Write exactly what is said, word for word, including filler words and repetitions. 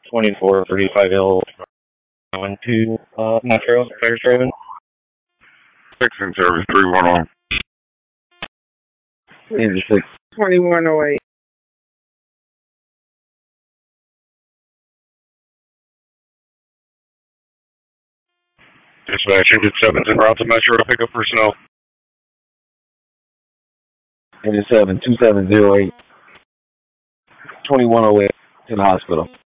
twenty-four thirty-five L going to uh, Metro, Fire Driven. Six in service, three one one. eighty-six. twenty-one oh eight. Dispatcher, get sevens en route to Metro to pick up personnel. eighty-seven two seven zero eight. twenty-one oh eight to the hospital.